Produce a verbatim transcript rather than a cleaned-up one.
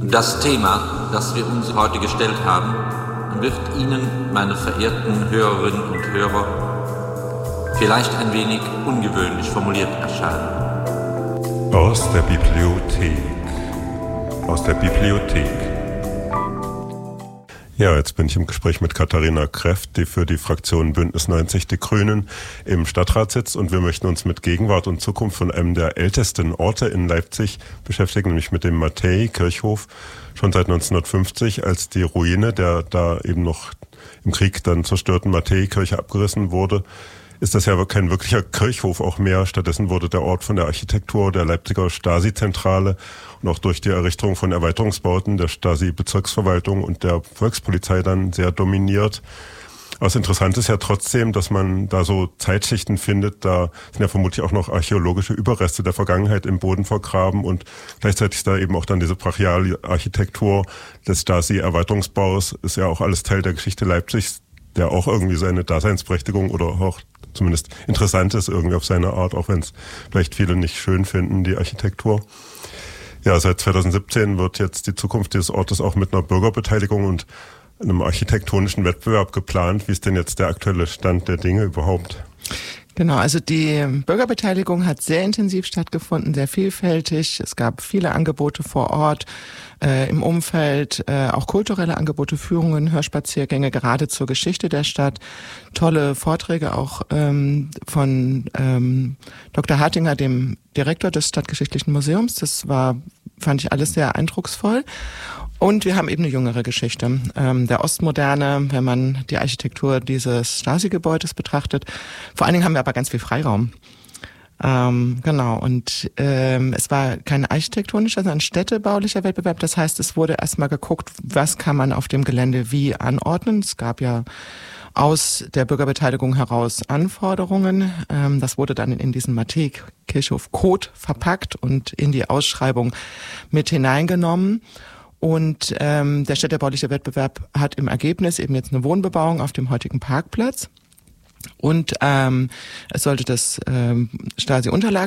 Das Thema, das wir uns heute gestellt haben, wird Ihnen, meine verehrten Hörerinnen und Hörer, vielleicht ein wenig ungewöhnlich formuliert erscheinen. Aus der Bibliothek. Aus der Bibliothek. Ja, jetzt bin ich im Gespräch mit Katharina Kreft, die für die Fraktion Bündnis neunzig Die Grünen im Stadtrat sitzt, und wir möchten uns mit Gegenwart und Zukunft von einem der ältesten Orte in Leipzig beschäftigen, nämlich mit dem Matthäi-Kirchhof, schon seit neunzehnhundertfünfzig, als die Ruine der da eben noch im Krieg dann zerstörten Matthäi-Kirche abgerissen wurde. Ist das ja kein wirklicher Kirchhof auch mehr. Stattdessen wurde der Ort von der Architektur der Leipziger Stasi-Zentrale und auch durch die Errichtung von Erweiterungsbauten der Stasi-Bezirksverwaltung und der Volkspolizei dann sehr dominiert. Aber das Interessante ist ja trotzdem, dass man da so Zeitschichten findet. Da sind ja vermutlich auch noch archäologische Überreste der Vergangenheit im Boden vergraben und gleichzeitig da eben auch dann diese brachiale Architektur des Stasi-Erweiterungsbaus. Ist ja auch alles Teil der Geschichte Leipzigs, der auch irgendwie seine Daseinsberechtigung oder auch zumindest interessant ist irgendwie auf seine Art, auch wenn es vielleicht viele nicht schön finden, die Architektur. Ja, seit zweitausendsiebzehn wird jetzt die Zukunft dieses Ortes auch mit einer Bürgerbeteiligung und einem architektonischen Wettbewerb geplant. Wie ist denn jetzt der aktuelle Stand der Dinge überhaupt? Genau, also die Bürgerbeteiligung hat sehr intensiv stattgefunden, sehr vielfältig. Es gab viele Angebote vor Ort, äh, im Umfeld, äh, auch kulturelle Angebote, Führungen, Hörspaziergänge, gerade zur Geschichte der Stadt. Tolle Vorträge auch ähm, von ähm, Doktor Hartinger, dem Direktor des Stadtgeschichtlichen Museums. Das war, fand ich alles sehr eindrucksvoll. Und wir haben eben eine jüngere Geschichte ähm, der Ostmoderne, wenn man die Architektur dieses Stasi-Gebäudes betrachtet. Vor allen Dingen haben wir aber ganz viel Freiraum. Ähm, genau, und ähm, es war kein architektonischer, sondern städtebaulicher Wettbewerb. Das heißt, es wurde erstmal geguckt, was kann man auf dem Gelände wie anordnen. Es gab ja aus der Bürgerbeteiligung heraus Anforderungen. Ähm, das wurde dann in diesen Matthäi-Kirchhof-Code verpackt und in die Ausschreibung mit hineingenommen. Und ähm, der städtebauliche Wettbewerb hat im Ergebnis eben jetzt eine Wohnbebauung auf dem heutigen Parkplatz. Und ähm, es sollte das ähm,